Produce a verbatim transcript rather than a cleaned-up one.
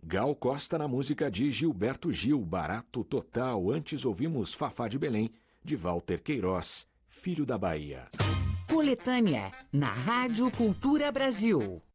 Gal Costa na música de Gilberto Gil, Barato Total. Antes ouvimos Fafá de Belém, de Walter Queiroz, Filho da Bahia. Coletânea, na Rádio Cultura Brasil.